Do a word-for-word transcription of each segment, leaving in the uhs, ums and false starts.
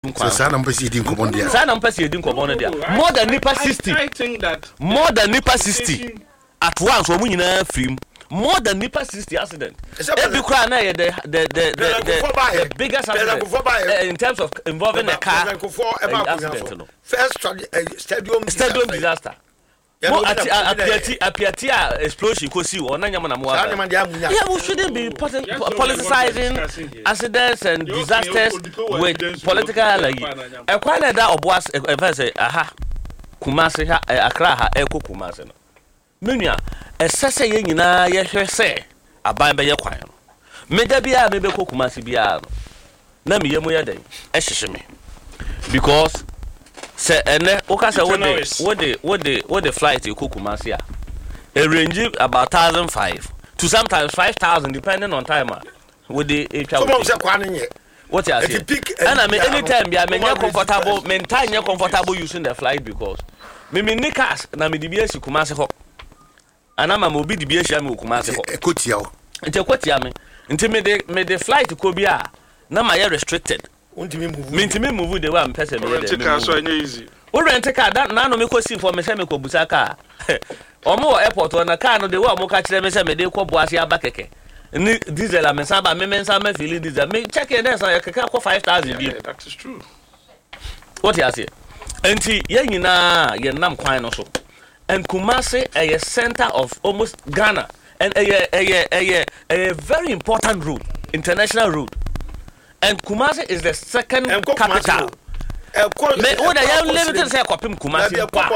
Sana mpesi edin komondia. Sana mpesi edin komondia. More than nipa sixty. I think that more than nipa sixty at once omu nyina film. More than nipa sixty accident. Every cry na the the the the, the, the biggest accident uh, in terms of involving a car accident. First stadium stadium disaster. Mo apiati apiati explosion ko si o na nyama na mo aba. Yeah, we shouldn't be politicizing accidents and disasters with political like. E kwa na da oboas e say aha Kumasi ha Accra ha e ko Kumasi no. Menua esese ye nyina ye hwe se aban be ye kwan no. Meda bia me be ko Kumasi bia no. Na me ye mo ye den e hyehye me. Because say ene o ka say what the what the what the what the flight you ko Kumasi a e range about one thousand five to sometimes five thousand depending on time with the so mo say kwan nye what you say and I mean anytime bia me nye comfortable me time nye comfortable using the flight because me me nikas na me dibia si Kumasi ho ana ma mo bi dibia hia me Kumasi ho ekotia ho nte kotia me nte me de me de flight ko bia na ma ye restricted untimi move me ntimi move the way am person me de me car so anya easy o rent car that na no me ko si for me say me ko busa car omo airport na car no de way am ka kire me say me de ko boase aba keke ni diesel am saba me me nsa me feel diesel me check it there so keke ko five thousand bi that is true what you say enti ye nyina ye nam kwan no so and Kumasi a center of almost Ghana and a a a a very important road international road and Kumasi is the second capital me o da ya limited say kwapem Kumasi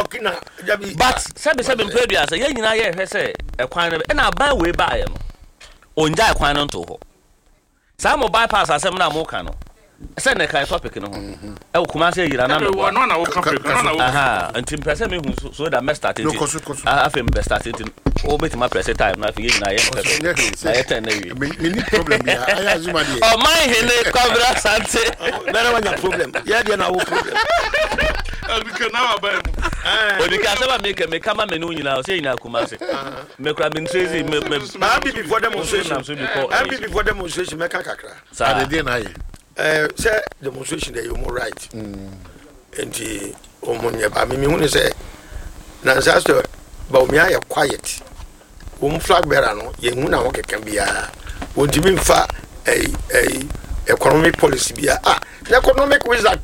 but sabe sabe mpedua say ye nyina ye hwe say e kwan no e na ban we ba ye no onja kwan no to ho sa mo bypass asem na mo ka no say na kai topic no ho e wo Kumasi yira na no no na wo topic no na wo aha antim pese me hu so da me start it afem be start it o beti ma press time na fi na ye na ye ten na wi me ni problem ya aya zuma dey o my hene cobra sante na wanya problem ya dey na wo problem el bi na ba o bi ka saba make me kama me no nyina o say nyina Kumasi me kra me ntrezi me me be before demonstration am be before demonstration me ka kakra sa dey na ye eh say demonstration dey you more right mm enti o mo nya ba me me hu say na sasto ba o me aye quiet o flag bearer no ye hu na wo keka bia o ntimi mfa eh eh economic policy bia ah economic wizard